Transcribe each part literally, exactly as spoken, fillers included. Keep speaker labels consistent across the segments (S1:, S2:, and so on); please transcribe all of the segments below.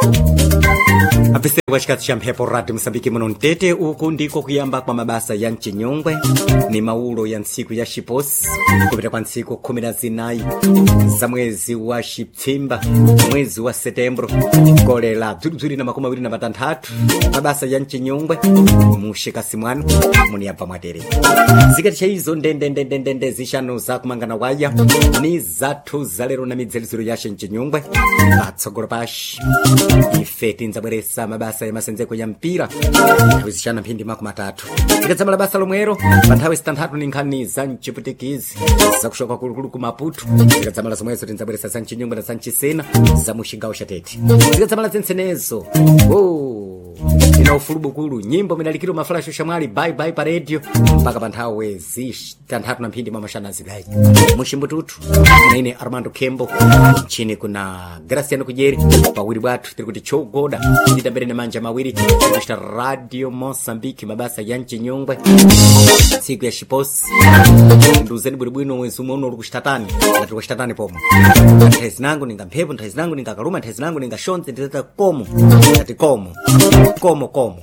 S1: Apese wachikati cha mphepo Radio Msambiki muno Mtete, uku ndiko kuyamba kwa mabasa ya Mchinyongwe. Ni maulo ya nsiku ya Shiposi kupita kwa nsiku kumi na zinayi za mwezi wa Shipfimba, mwezi wa Setembro, kole la dzuri na makumi mawili na matandatu. Mabasa ya Mchinyongwe mushika simwanu muni hapa mwatere. Zikati cha hizo ndende ndende ndende zishano za kumangana waya ni zatu zalero na midzeliziro ya Mchinyongwe batsogoro pashi ifeti nzabweresa mabasa ya masenzeko ya mpira kuzishana mpindi mako matatu. Ikazama la basa lomwero bantawe stantatu ninkani za Nchiputikizi za kushoka kulukulu kumaputu. Ikazama la somweso tinzabweresa za Mchinyongwe na za Nchisena za Mushingao Shateti. Ikazama la zensenezo oh ina ufulubu kulu nyimbo minalikiro maflasho shamwali bye bye pa radio mpaka bantawe zish tantatu na mpindi mama shana zigai Mushimbututu na ine Armando Kembo. Chini kuna Graciano Kujeri pawiri batu tirikuti chogoda ndita mbere na manja mawiri kushita Radio Mosambiki mabasa ya Mchinyongwe siku ya Shiposi nduzeni buribwino mwezi umono rukushitatani na tukushitatani pomo ntaizi nangu ninga mphepo ntaizi nangu ninga karuma ntaizi nangu ninga shonze ndita komo ati komo komo komo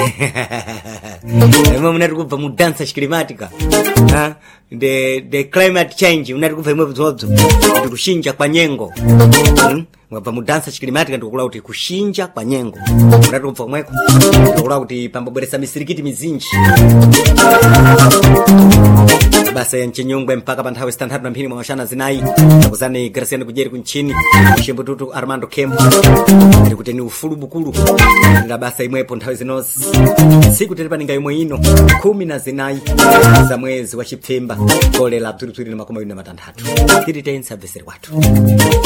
S1: emo mnatukupa mudansa shikilimatika ha the the climate change unatukupa imo vizobzo ndikushinja kwa nyengo hmm? Mwapa mudansa shikilimatika ndikula uti kushinja kwa nyengo unatukupa mweko ndikula uti pamboberesa misirikiti mizinji. Basa ya Mchinyongwe mpaka bantawe stantatu na mpini mwashana zinayi nakuzani Graciano Kujeri kunchini Mushimbututu Armando Kembo ndikuti ni ufulu bukulu na basa imwepo ntawe zinozi siku terepa ninga imwe ino kumi na zinayi za mwezi wa Shipfimba kole la turi turi na makumi mawili na matandatu tiri tensa veseri watu.